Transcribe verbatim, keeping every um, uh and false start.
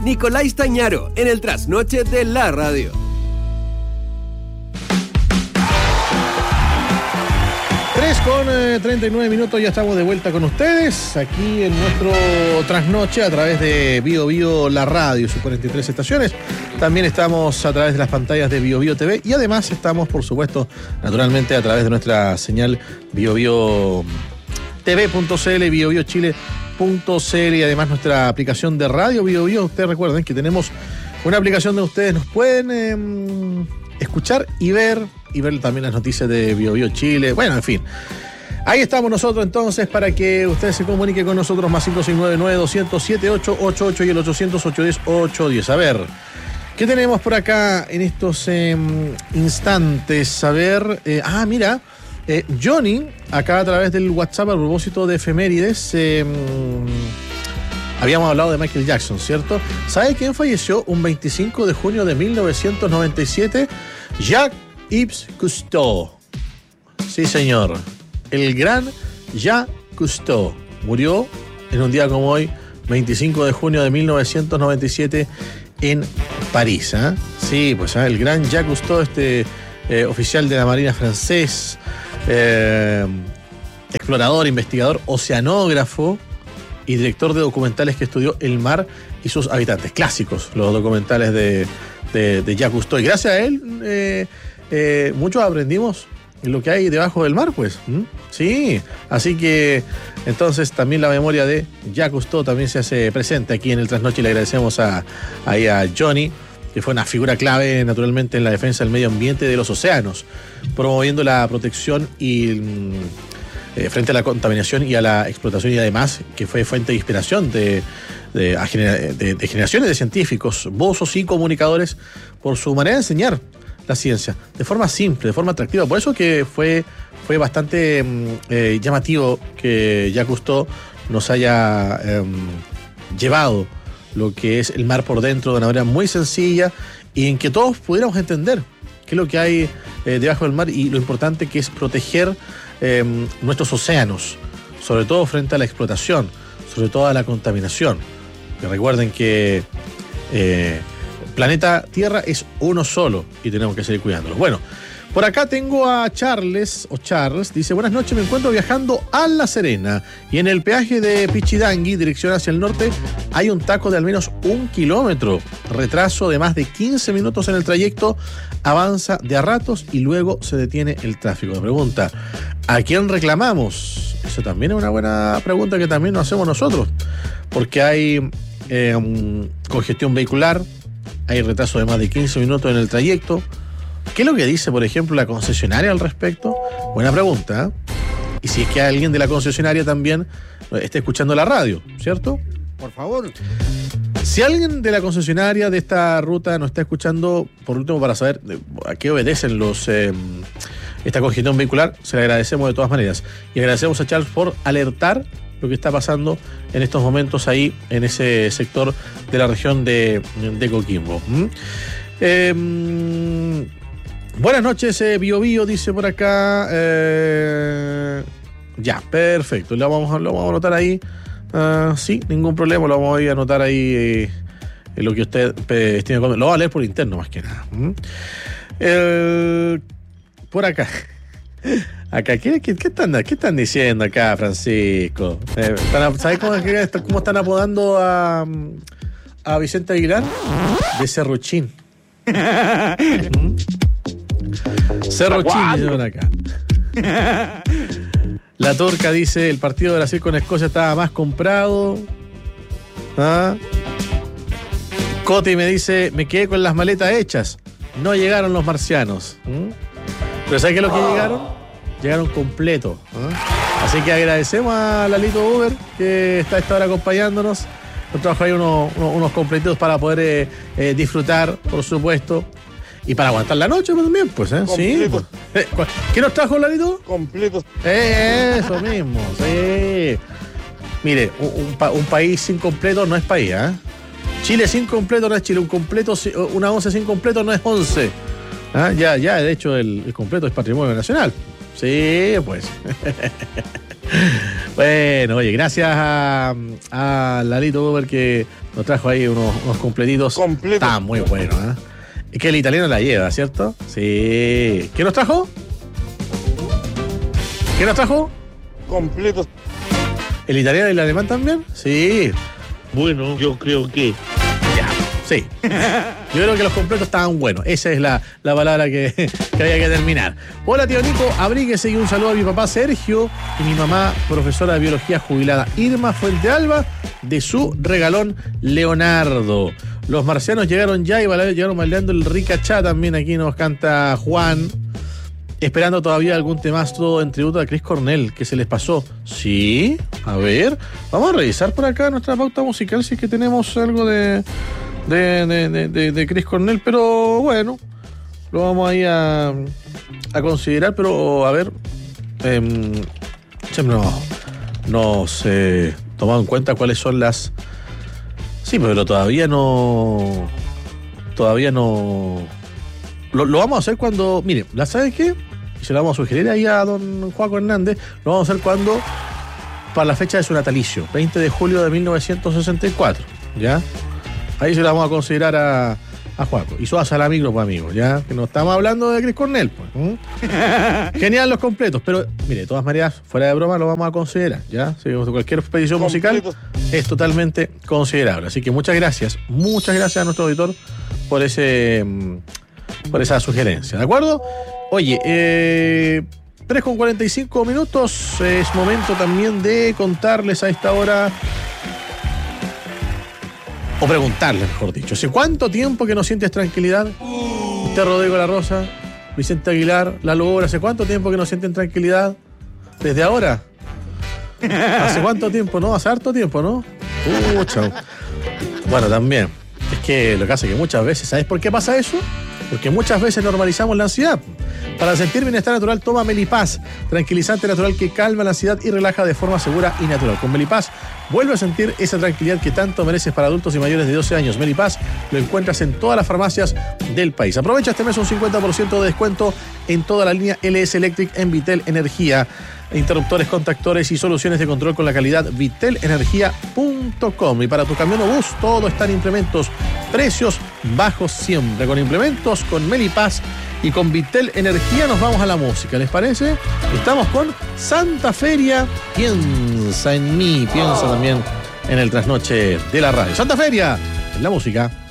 Nicolás Tañaro, en el trasnoche de la radio. tres con treinta y nueve minutos, ya estamos de vuelta con ustedes aquí en nuestro trasnoche a través de Bio Bio La Radio, sus cuarenta y tres estaciones. También estamos a través de las pantallas de Bio Bio T V y además estamos, por supuesto, naturalmente a través de nuestra señal bio bio t v punto c l, bio bio chile punto c l y además nuestra aplicación de radio Bio Bio. Ustedes recuerden que tenemos una aplicación donde ustedes nos pueden eh, escuchar y ver y ver también las noticias de Bio Bio Chile. Bueno, en fin. Ahí estamos nosotros entonces para que ustedes se comuniquen con nosotros más cinco seis nueve nueve dos cero siete ocho ocho ocho y el ochocientos ocho diez ocho diez. A ver, ¿qué tenemos por acá en estos eh, instantes? A ver, eh, ah, mira, eh, Johnny, acá a través del WhatsApp a propósito de efemérides, eh, habíamos hablado de Michael Jackson, ¿cierto? ¿Sabe quién falleció un veinticinco de junio de mil novecientos noventa y siete? Jacques Cousteau. Sí, señor. El gran Jacques Cousteau murió en un día como hoy, veinticinco de junio de mil novecientos noventa y siete, en París. ¿eh? Sí, pues ¿eh? el gran Jacques Cousteau, este eh, oficial de la Marina francés, eh, explorador, investigador, oceanógrafo y director de documentales que estudió el mar y sus habitantes. Clásicos los documentales de, de, de Jacques Cousteau. Y gracias a él, eh, eh, muchos aprendimos lo que hay debajo del mar, pues. ¿Mm? Sí, así que entonces también la memoria de Jacques Cousteau también se hace presente aquí en el Trasnoche y le agradecemos a, ahí a Johnny, que fue una figura clave naturalmente en la defensa del medio ambiente de los océanos, promoviendo la protección y eh, frente a la contaminación y a la explotación, y además que fue fuente de inspiración de, de, de, de generaciones de científicos, buzos y comunicadores por su manera de enseñar la ciencia, de forma simple, de forma atractiva. Por eso que fue, fue bastante eh, llamativo que Jacques Cousteau nos haya eh, llevado lo que es el mar por dentro de una manera muy sencilla y en que todos pudiéramos entender qué es lo que hay eh, debajo del mar y lo importante que es proteger eh, nuestros océanos, sobre todo frente a la explotación, sobre todo a la contaminación. Que recuerden que eh, planeta Tierra es uno solo y tenemos que seguir cuidándolo. Bueno, por acá tengo a Charles, o Charles, dice: buenas noches, me encuentro viajando a La Serena y en el peaje de Pichidangui, dirección hacia el norte, hay un taco de al menos un kilómetro, retraso de más de quince minutos en el trayecto, avanza de a ratos y luego se detiene el tráfico. Me pregunta, ¿a quién reclamamos? Eso también es una buena pregunta que también nos hacemos nosotros, porque hay eh, um, congestión vehicular, hay retraso de más de quince minutos en el trayecto. ¿Qué es lo que dice, por ejemplo, la concesionaria al respecto? Buena pregunta, ¿eh? Y si es que alguien de la concesionaria también está escuchando la radio, ¿cierto? Por favor. Si alguien de la concesionaria de esta ruta nos está escuchando, por último, para saber a qué obedecen los eh, esta congestión vehicular, se le agradecemos de todas maneras. Y agradecemos a Charles por alertar lo que está pasando en estos momentos ahí, en ese sector de la región de, de Coquimbo. ¿Mm? Eh, buenas noches, eh, Bio Bio, dice por acá. Eh, ya, perfecto. Lo vamos, lo vamos a anotar ahí. Uh, sí, ningún problema. Lo vamos a ir a anotar ahí eh, en lo que usted eh, estime. Lo vamos a leer por interno, más que nada. ¿Mm? Eh, por acá. Acá, ¿qué, qué, qué, están, ¿qué están diciendo acá, Francisco? Eh, ¿Sabes cómo, cómo están apodando a, a Vicente Aguilar? De Cerruchín. ¿Mm? Cerruchín, dicen acá. La Turca dice: el partido de Brasil con Escocia estaba más comprado. ¿Ah? Coti me dice: me quedé con las maletas hechas. No llegaron los marcianos. ¿Mm? Pero ¿sabes qué es lo que oh. llegaron? Llegaron completos. ¿eh? Así que agradecemos a Lalito Uber, que está a esta hora acompañándonos. Nos trajo ahí unos, unos, unos completitos para poder eh, eh, disfrutar, por supuesto. Y para aguantar la noche también, pues, ¿eh? Sí. Pues. ¿Qué nos trajo, Lalito? Completos. Eh, eso mismo, sí. Mire, un, un, pa- un país sin completo no es país, ¿eh? Chile sin completo no es Chile. Un completo, una once sin completo no es once. ¿Ah? Ya, ya, de hecho, el, el completo es patrimonio nacional. Sí, pues. Bueno, oye, gracias a, a Lalito Uber que nos trajo ahí unos, unos completitos. Completos. Está muy bueno, ¿eh? Es que el italiano la lleva, ¿cierto? Sí. ¿Qué nos trajo? ¿Qué nos trajo? Completos. ¿El italiano y el alemán también? Sí. Bueno, yo creo que... Ya, sí. Yo creo que los completos estaban buenos. Esa es la, la palabra que, que había que terminar. Hola, tío Nico, abríguese y un saludo a mi papá Sergio y mi mamá, profesora de biología jubilada Irma Fuentealba, de su regalón Leonardo. Los marcianos llegaron ya y llegaron bailando el Ricachá también. Aquí nos canta Juan. Esperando todavía algún temazo en tributo a Chris Cornell, que se les pasó. Sí, a ver, vamos a revisar por acá nuestra pauta musical si es que tenemos algo de de, de, de, de, de Chris Cornell, pero bueno, lo vamos ahí a, a considerar, pero a ver, eh, siempre no, nos eh, tomado en cuenta cuáles son las... Sí, pero todavía no... Todavía no... Lo, lo vamos a hacer cuando... Mire, ¿la sabe qué? Y se lo vamos a sugerir ahí a don Joaco Hernández. Lo vamos a hacer cuando... Para la fecha de su natalicio, veinte de julio de mil novecientos sesenta y cuatro. ¿Ya? Ahí se lo vamos a considerar a, a Joaco. Y suas a la micro, pues, amigos. ¿Ya? Que no estamos hablando de Chris Cornell, pues. ¿Mm? Genial los completos. Pero, mire, de todas maneras, fuera de broma, lo vamos a considerar. ¿Ya? Si cualquier expedición musical es totalmente considerable. Así que muchas gracias. Muchas gracias a nuestro auditor por ese... por esa sugerencia, ¿de acuerdo? Oye, eh, tres con cuarenta y cinco minutos, es momento también de contarles a esta hora, o preguntarles, mejor dicho, ¿hace cuánto tiempo que no sientes tranquilidad? Usted, Rodrigo La Rosa, Vicente Aguilar, Lalo Obra, ¿hace cuánto tiempo que no sienten tranquilidad? ¿Desde ahora? ¿Hace cuánto tiempo? No, hace harto tiempo, ¿no? Uh, chao. Bueno, también, es que lo que hace que muchas veces, ¿sabes por qué pasa eso? Porque muchas veces normalizamos la ansiedad. Para sentir bienestar natural, toma Melipaz, tranquilizante natural que calma la ansiedad y relaja de forma segura y natural. Con Melipaz, vuelve a sentir esa tranquilidad que tanto mereces para adultos y mayores de doce años. Melipaz lo encuentras en todas las farmacias del país. Aprovecha este mes un cincuenta por ciento de descuento en toda la línea L S Electric en Vitel Energía. Interruptores, contactores y soluciones de control con la calidad vitel energía punto com. Y para tu camión o bus, todo está en implementos. Precios bajos siempre. Con implementos, con Melipaz y con Vitel Energía nos vamos a la música. ¿Les parece? Estamos con Santa Feria. Piensa en mí. Piensa también en el trasnoche de la radio. Santa Feria, en la música.